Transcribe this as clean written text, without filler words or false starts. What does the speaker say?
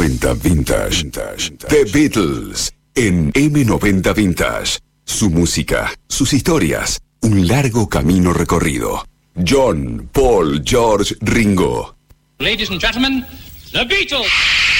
M90 Vintage. The Beatles en M90 Vintage. Su música, sus historias, un largo camino recorrido. John, Paul, George, Ringo. Ladies and gentlemen, The Beatles.